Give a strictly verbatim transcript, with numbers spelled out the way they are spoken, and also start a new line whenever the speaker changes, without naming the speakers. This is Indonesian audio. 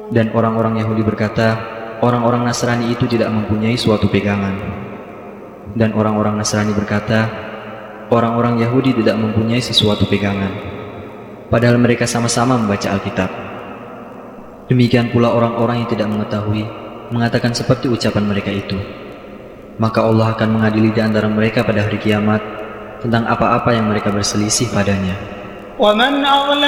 Dan orang-orang Yahudi berkata, orang-orang Nasrani itu tidak mempunyai suatu pegangan. Dan orang-orang Nasrani berkata, orang-orang Yahudi tidak mempunyai sesuatu pegangan. Padahal mereka sama-sama membaca Alkitab. Demikian pula orang-orang yang tidak mengetahui mengatakan seperti ucapan mereka itu. Maka Allah akan mengadili di antara mereka pada hari kiamat tentang apa-apa yang mereka berselisih padanya.